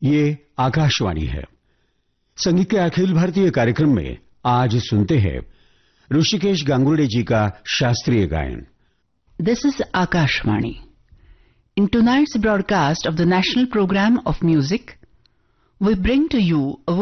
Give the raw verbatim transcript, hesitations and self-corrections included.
ये आकाशवाणी है। संगीत के अखिल भारतीय कार्यक्रम में आज सुनते हैं ऋषिकेश गांगुर्डे जी का शास्त्रीय गायन। This is Akashvani. In tonight's broadcast of the National Program of Music, we bring to you a